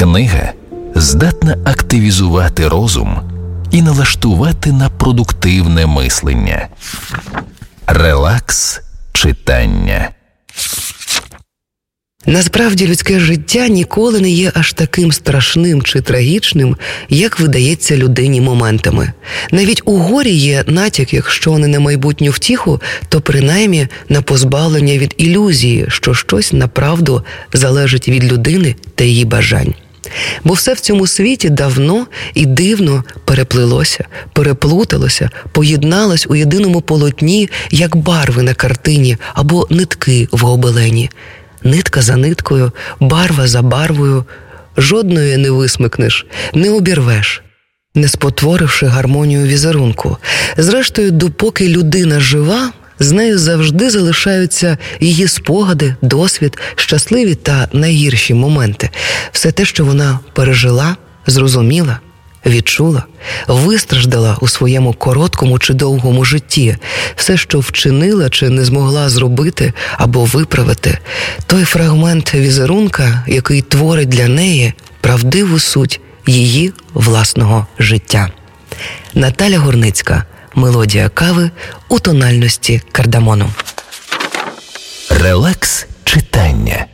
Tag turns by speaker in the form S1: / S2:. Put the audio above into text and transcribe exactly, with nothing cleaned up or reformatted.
S1: Книга здатна активізувати розум і налаштувати на продуктивне мислення. Релакс читання.
S2: Насправді, людське життя ніколи не є аж таким страшним чи трагічним, як видається людині моментами. Навіть у горі є натяк, якщо не на майбутню втіху, то принаймні на позбавлення від ілюзії, що щось направду залежить від людини та її бажань. Бо все в цьому світі давно і дивно переплилося, переплуталося, поєдналось у єдиному полотні, як барви на картині або нитки в гобелені. Нитка за ниткою, барва за барвою, жодної не висмикнеш, не обірвеш, не спотворивши гармонію візерунку. Зрештою, допоки людина жива, з нею завжди залишаються її спогади, досвід, щасливі та найгірші моменти. Все те, що вона пережила, зрозуміла, відчула, вистраждала у своєму короткому чи довгому житті, все, що вчинила чи не змогла зробити або виправити, той фрагмент візерунка, який творить для неї правдиву суть її власного життя. Наталя Горницька. Мелодія кави у тональності кардамону.
S1: Релакс читання.